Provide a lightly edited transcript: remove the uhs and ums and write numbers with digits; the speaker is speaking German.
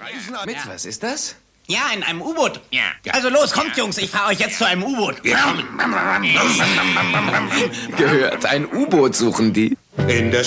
Mit, was ist das? Ja, in einem U-Boot. Ja. Also los, kommt Jungs, ich fahre euch jetzt zu einem U-Boot. Gehört, ein U-Boot suchen die. In der